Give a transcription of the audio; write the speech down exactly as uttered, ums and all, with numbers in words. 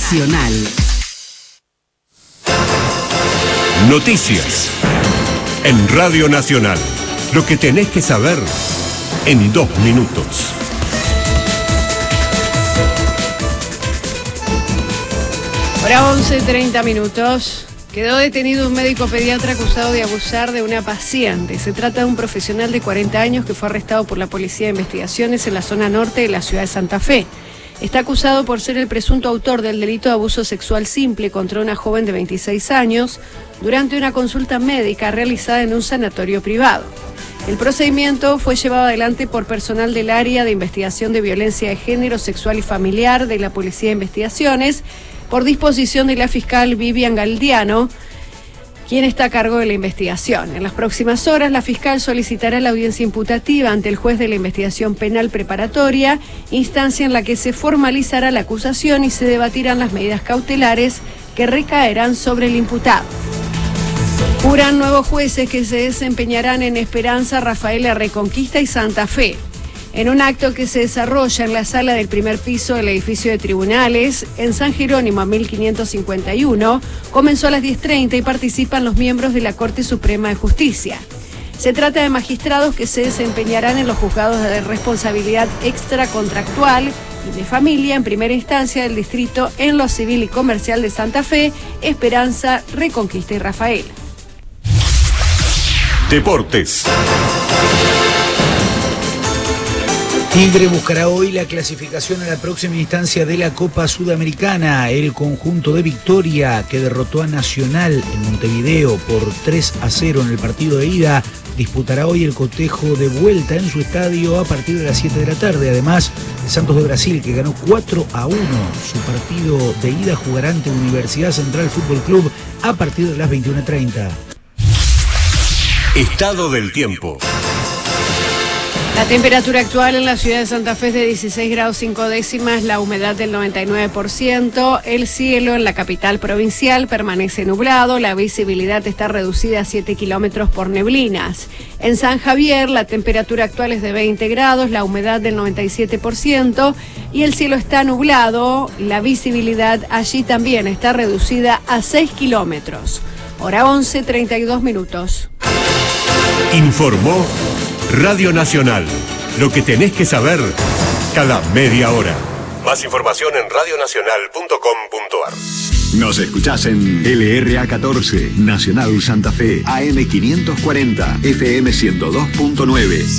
Nacional. Noticias. En Radio Nacional. Lo que tenés que saber en dos minutos. Hora once, treinta minutos. Quedó detenido un médico pediatra acusado de abusar de una paciente. Se trata de un profesional de cuarenta años que fue arrestado por la Policía de Investigaciones en la zona norte de la ciudad de Santa Fe. Está acusado por ser el presunto autor del delito de abuso sexual simple contra una joven de veintiséis años durante una consulta médica realizada en un sanatorio privado. El procedimiento fue llevado adelante por personal del área de investigación de violencia de género, sexual y familiar de la Policía de Investigaciones, por disposición de la fiscal Vivian Galdiano, quien está a cargo de la investigación. En las próximas horas, la fiscal solicitará la audiencia imputativa ante el juez de la investigación penal preparatoria, instancia en la que se formalizará la acusación y se debatirán las medidas cautelares que recaerán sobre el imputado. Juran nuevos jueces que se desempeñarán en Esperanza, Rafaela, Reconquista y Santa Fe. En un acto que se desarrolla en la sala del primer piso del edificio de tribunales, en San Jerónimo a mil quinientos cincuenta y uno, comenzó a las diez treinta y participan los miembros de la Corte Suprema de Justicia. Se trata de magistrados que se desempeñarán en los juzgados de responsabilidad extracontractual y de familia en primera instancia del distrito en lo civil y comercial de Santa Fe, Esperanza, Reconquista y Rafaela. Deportes. Tigre buscará hoy la clasificación a la próxima instancia de la Copa Sudamericana. El conjunto de Victoria, que derrotó a Nacional en Montevideo por tres a cero en el partido de ida, disputará hoy el cotejo de vuelta en su estadio a partir de las siete de la tarde. Además, el Santos de Brasil, que ganó cuatro a uno su partido de ida, jugará ante Universidad Central Fútbol Club a partir de las veintiuna treinta. Estado del tiempo. La temperatura actual en la ciudad de Santa Fe es de dieciséis grados cinco décimas, la humedad del noventa y nueve por ciento, el cielo en la capital provincial permanece nublado, la visibilidad está reducida a siete kilómetros por neblinas. En San Javier la temperatura actual es de veinte grados, la humedad del noventa y siete por ciento y el cielo está nublado, la visibilidad allí también está reducida a seis kilómetros. Hora once, treinta y dos minutos. Informó Radio Nacional. Lo que tenés que saber cada media hora. Más información en radio nacional punto com punto a r. Nos escuchás en L R A catorce, Nacional Santa Fe, A M quinientos cuarenta, F M ciento dos punto nueve.